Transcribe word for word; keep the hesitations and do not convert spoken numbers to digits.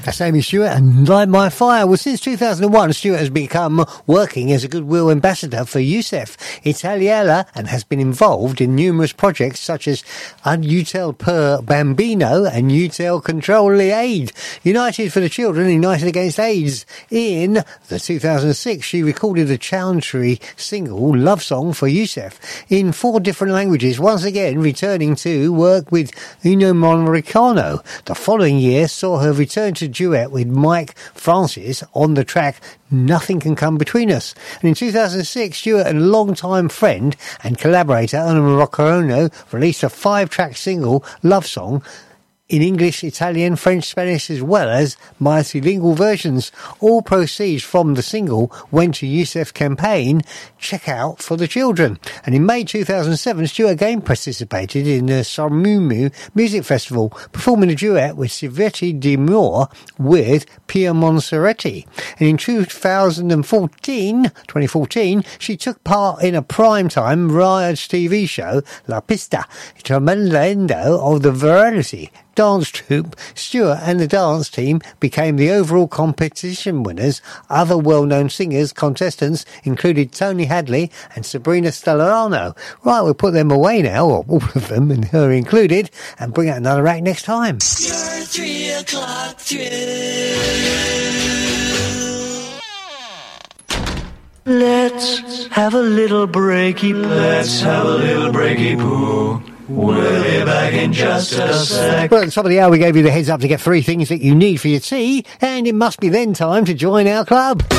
That's Amy Stewart and Light My Fire. Well, since two thousand one, Stewart has become working as a goodwill ambassador for Youssef Italiella and has been involved in numerous projects such as Utel per Bambino and Utel Control the Aid. United for the Children, United Against AIDS. In the two thousand six, she recorded a challenging single, Love Song, for Youssef in four different languages, once again returning to work with Uno Morricano. The following year saw her return to duet with Mike Francis on the track Nothing Can Come Between Us. And in two thousand six, Stewart and longtime friend and collaborator Uno Morricano released a five-track single, Love Song, in English, Italian, French, Spanish, as well as multilingual versions. All proceeds from the single went to Youssef's campaign, Check Out for the Children. And in May two thousand seven, Stewart again participated in the Sarmumu Music Festival, performing a duet with Silvetti Di Moore with Pia Monserrati. And in two thousand fourteen, twenty fourteen, she took part in a primetime Riot's T V show, La Pista, Tremendo of the Variety dance troupe. Stewart and the dance team became the overall competition winners. Other well-known singers, contestants included Tony Hadley and Sabrina Stellano. Right, we'll put them away now, or all of them, and her included, and bring out another act next time. Your three o'clock thrill. Let's have a little breaky. Let's have a little breaky poo. We'll be back in just a sec. Well, at the top of the hour, we gave you the heads up to get three things that you need for your tea, and it must be then time to join our club.